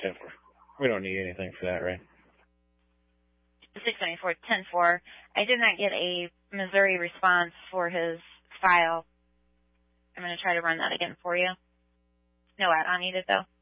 10-4. We don't need anything for that, right? 674-10-4. I did not get a Missouri response for his file. I'm going to try to run that again for you. No add-on needed, though.